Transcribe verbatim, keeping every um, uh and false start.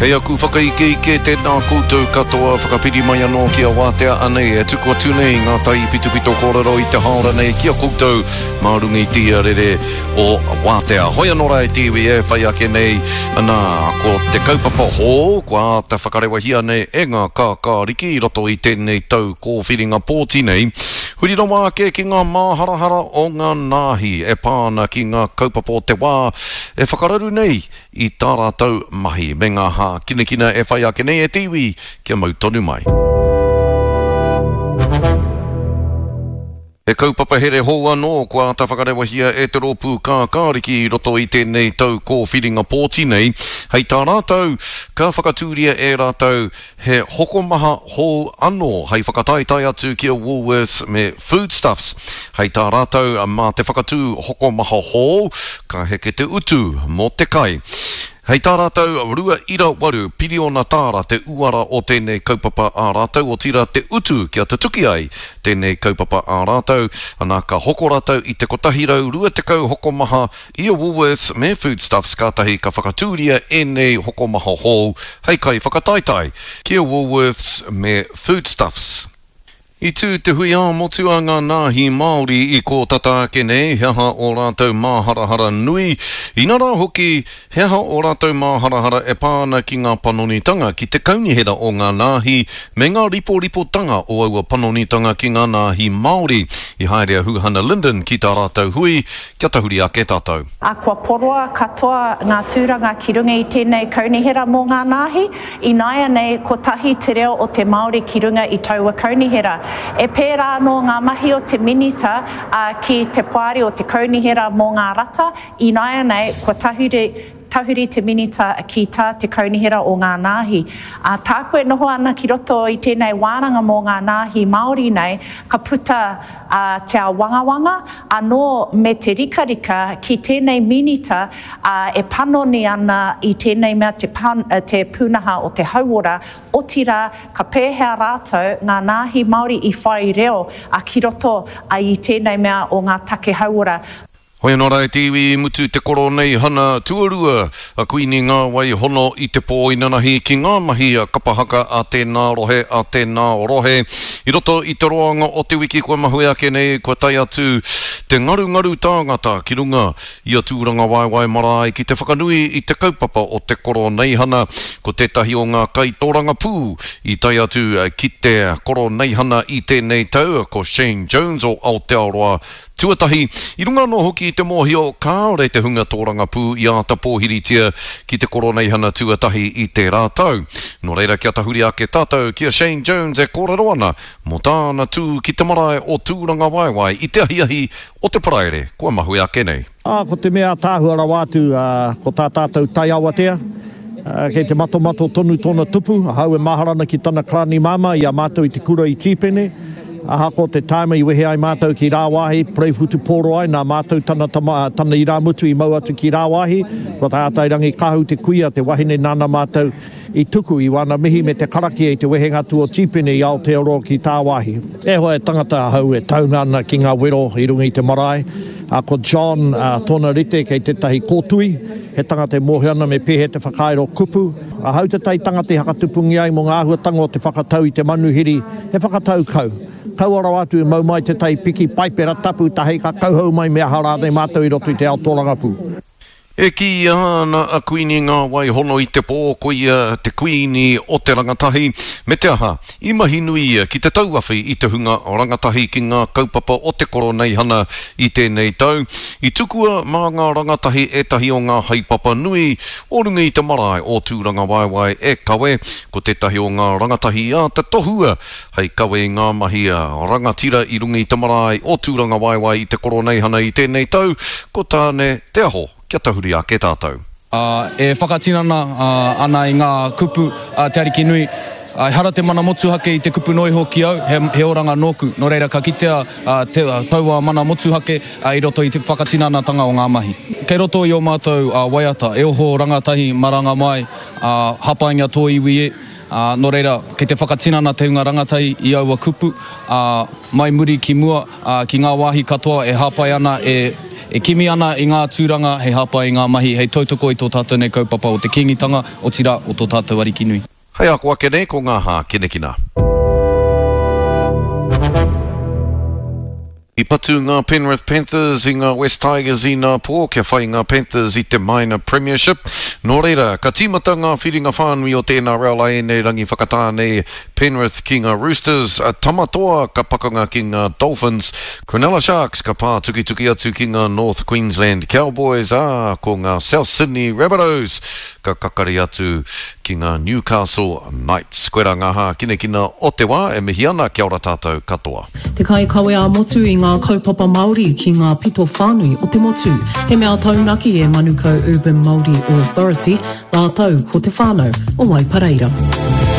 Hei aku whakaike ike tēnā koutou katoa whakapiri mai anō kia wātea anei e tuku atu nei ngā tai pitupito kōrero i te haora nei kia koutou marungi tia rere o wātea. Hoi anō rai tiwi e whai ake nei ana ko te kaupapa hō kua te whakarewahia nei e ngā kākā riki i roto i tēnei tau kōwhiringa pōti nei. Huri no ake ki ngā māharahara o ngā nāhi e pāna ki ngā kaupapa o te wā e whakararu nei i tā rātou mahi me ngā hā kina kina e whai ake nei e tiwi kia mau tonu mai. E kaupapa here hou anō kua ta whakarewahia e te rōpū kā kāriki i roto i tēnei tau kōwhiringa pōti nei. Hei tā rātou, ka whakatūria e rātou he hokomaha hou anō hei whakataitai atu kia Woolworths me Foodstuffs. Hei tā rātou, mā te whakatū hokomaha hou, ka heke te utu mō te kai. Hei tā rātou, rua ira waru, piriona tāra te uara o tēnei kaupapa ā rātou, o tira te utu kia te tuki ai tēnei kaupapa ā rātou, anā ka hoko rātou i te kotahirau, rua te kau hokomaha i a Woolworths me Foodstuffs, kātahi ka whakatūria e nei hokomaha hou, hei kai whakataitai, kia Woolworths me Foodstuffs. I tū te hui a motua ngā nāhi Māori i ko tata ake nei, heha o rātou māharahara nui. I nā rā hoki, heha o rātou māharahara e pāna ki ngā panonitanga ki te kaunihera o ngā nāhi, me ngā ripo-ripotanga o aua panonitanga ki ngā nāhi Māori. I haerea Huhana Linden ki tā rātou hui, kia tahuri ake tātou. A kua poroa katoa ngā tūranga ki runga i tēnei kaunihera mō ngā nāhi, i naia nei ko tahi te reo o te Māori ki runga i taua kaunihera. E pērā no ngā mahi o te minita uh, ki te poari o te kaunihera mō ngā rata, i naia nei kua tahuri, tahuri te minita ki tā te kaunihera o ngā nāhi. Uh, tā koe noho ana ki roto i tēnei wānanga mō ngā nāhi Māori nei, ka puta uh, te wangawanga, anō me te rikarika ki tēnei minita uh, e panoni ana i tēnei mea te, pan, uh, te pūnaha o te hauora, o tira ka pēhea rātou ngā nāhi Māori i whai reo a ki roto a i tēnei mea o ngā take hauora. Hoi anō rai tiwi mutu te koro nei hana tuarua a kuini ngā wai hono i te pō inanahi ki ngā mahi a kapahaka a tēnā rohe a tēnā rohe. I roto i te roanga o te wiki kua mahui ake nei kua tai atu te ngaru ngaru tāngata ki runga i a tūranga waiwai marae ki te whakanui i te kaupapa o te koro nei hana ko tētahi o ngā kai tōranga pū i tai atu ki te koro nei hana i tēnei tau ko Shane Jones o Aotearoa tuatahi. I runga no hoki i te mōhio kāore te hunga tōranga pū i āta pōhiritia ki te koro nei hana tuatahi i te rātau. No reira kia tahuri ake tātou kia Shane Jones e kōrero ana mō tāna tū ki te marae o tūranga waiwai i te ahiahi o te paraere kua mahui ake nei. Ah, ko te mea tāhuara wātu uh, ko tā tātou tai awatea. Uh, kei te mato mato tonu tōna tupu, hau e maharana ki tāna krani mama i a mātou i te kura i tīpene. Aha ko te taima i wehe ai mātou ki rāwahi, preifutu pōro ai, nā mātou tana, tama, tana i rāmutu i mau atu ki rāwahi, ko tā ātairangi kahu te kuia, te wahine nāna mātou i tuku i wana mihi me te karaki e te wehenga tu o tīpene i Aotearoa ki tā wahi. E hoa e tangata hau e tauna ana ki ngā wero i runga i te marae. A ko John uh, tōna rite kei te tahi kōtui, he tangata e mōhiana me pehe te whakairo kupu. A hau te tai tangata i hakatupungi ai mō ngā ahuatanga o te whakatau i te manuhiri, he whakatau kau. Kauara atu e mau mai te tai piki paipera tapu tahei ka kauhau mai mea hara nei mātou i roto i te Aotearoa pū. E ki ana a kuini ngā wai hono i te pō koia te kuini o te rangatahi me te aha i mahi nui ki te tauwhawhi i te hunga o rangatahi ki ngā kaupapa o te koro nei hana i tēnei tau. I tukua mā ngā rangatahi e tahi o ngā haipapa nui o runga i te marae o tūranga waiwai e kawe ko te tahi o ngā rangatahi a te tohua hei kawe ngā mahi a rangatira i runga i te marae o tūranga waiwai i te koro nei hana i tēnei tau ko tāne te aho. Kia tahuri ake tātou. Uh, e whakatinana uh, ana i ngā kupu uh, te ariki nui. Uh, hara te mana motuhake i te kupu noi hoki au, he, he oranga nōku. Nō reira ka kitea uh, te uh, taua mana motuhake uh, i roto i te whakatinana tanga o ngā mahi. Kei roto i o mātou uh, waiata, e oho rangatahi maranga mai, uh, hapainga tō iwi e. Uh, no reira, kei te whakatinana te hunga rangatahi i aua kupu, uh, mai muri ki mua, uh, ki ngā wāhi katoa e hapai ana e e kimi ana i ngā tūranga, hei hapa i ngā mahi, hei tautoko i tō tātou nei kaupapa o te kingitanga, o tira o tō tātou ariki nui. Hei ako ake nei, ko ngā hā kenekina. I patu ngā Penrith Panthers i ngā West Tigers i ngā pō, kia whai ngā Panthers i te Minor Premiership. Nō reira, ka tīmata ngā whiringa whānui o tēnā raula e nei rangi whakatāne Penrith ki ngā Roosters, a Tamatoa ka pakanga ki ngā Dolphins, Cronulla Sharks ka pā tuki tuki atu ki ngā North Queensland Cowboys, a ko ngā South Sydney Rabbitohs ka kakari atu ki ngā Newcastle Knights. Koera ngā hā kine kina o te wā, e mihi ana kia ora tātou katoa. Te kai kawe a motu i ngā kaupapa Māori ki ngā pito whānui o te motu. He mea taunaki e Manukau Urban Māori Authority, nā tau ko te whānau o Waipareira.